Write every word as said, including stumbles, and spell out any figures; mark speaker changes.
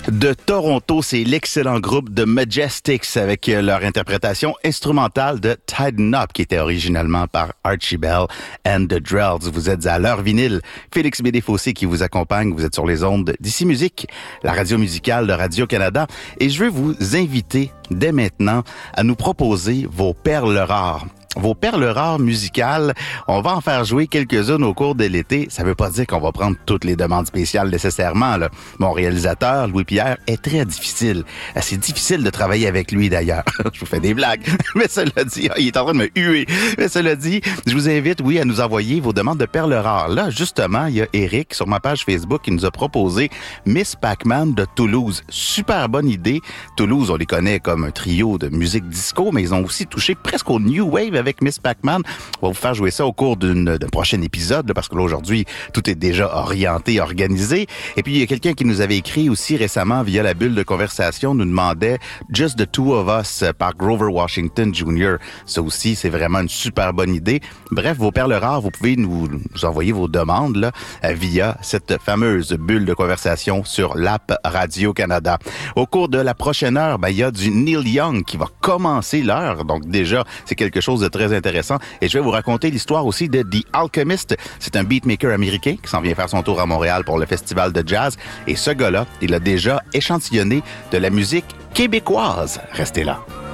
Speaker 1: De Toronto, c'est l'excellent groupe The Majestics avec leur interprétation instrumentale de Tighten Up qui était originalement par Archie Bell and the Drells. Vous êtes à l'heure vinyle. Félix Bédé-Fossé qui vous accompagne. Vous êtes sur les ondes d'Ici Musique, la radio musicale de Radio-Canada. Et je veux vous inviter dès maintenant à nous proposer vos perles rares. Vos perles rares musicales, on va en faire jouer quelques-unes au cours de l'été. Ça veut pas dire qu'on va prendre toutes les demandes spéciales nécessairement, là. Mon réalisateur, Louis-Pierre, est très difficile. C'est difficile de travailler avec lui, d'ailleurs. Je vous fais des blagues. Mais cela dit, il est en train de me huer. Mais cela dit, je vous invite, oui, à nous envoyer vos demandes de perles rares. Là, justement, il y a Eric sur ma page Facebook qui nous a proposé Miss Pac-Man de Toulouse. Super bonne idée. Toulouse, on les connaît comme un trio de musique disco, mais ils ont aussi touché presque au New Wave avec Miss Pac-Man. On va vous faire jouer ça au cours d'une, d'un prochain épisode, là, parce que là, aujourd'hui, tout est déjà orienté, organisé. Et puis, il y a quelqu'un qui nous avait écrit aussi récemment via la bulle de conversation, nous demandait Just the Two of Us par Grover Washington junior Ça aussi, c'est vraiment une super bonne idée. Bref, vos perles rares, vous pouvez nous, nous envoyer vos demandes là, via cette fameuse bulle de conversation sur l'app Radio-Canada. Au cours de la prochaine heure, ben, il y a du Neil Young qui va commencer l'heure. Donc déjà, c'est quelque chose de très intéressant. Et je vais vous raconter l'histoire aussi de The Alchemist. C'est un beatmaker américain qui s'en vient faire son tour à Montréal pour le festival de jazz. Et ce gars-là, il a déjà échantillonné de la musique québécoise. Restez là.